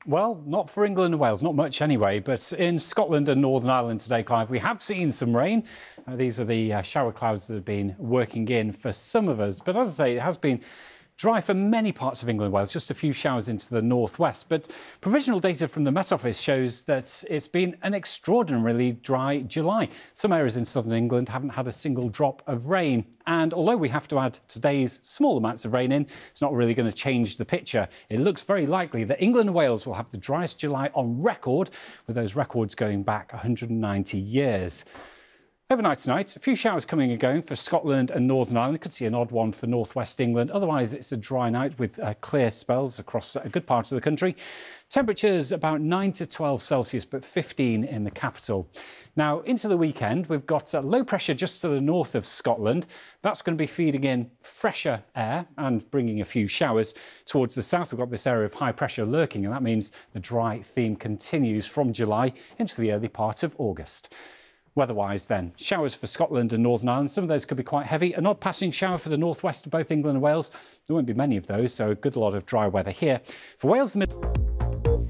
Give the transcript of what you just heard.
Well, not for England and Wales, not much anyway, but in Scotland and Northern Ireland today, Clive, we have seen some rain. These are the shower clouds that have been working in for some of us. But as I say, it has been dry for many parts of England and Wales, just a few showers into the northwest. But provisional data from the Met Office shows that it's been an extraordinarily dry July. Some areas in southern England haven't had a single drop of rain. And although we have to add today's small amounts of rain in, it's not really going to change the picture. It looks very likely that England and Wales will have the driest July on record, with those records going back 190 years. Overnight tonight, a few showers coming and going for Scotland and Northern Ireland. Could see an odd one for northwest England. Otherwise, it's a dry night with clear spells across a good part of the country. Temperatures about 9 to 12 Celsius, but 15 in the capital. Now, into the weekend, we've got low pressure just to the north of Scotland. That's going to be feeding in fresher air and bringing a few showers. Towards the south, we've got this area of high pressure lurking, and that means the dry theme continues from July into the early part of August. Weather-wise then, showers for Scotland and Northern Ireland. Some of those could be quite heavy. An odd passing shower for the northwest of both England and Wales. There won't be many of those, so a good lot of dry weather here. For Wales,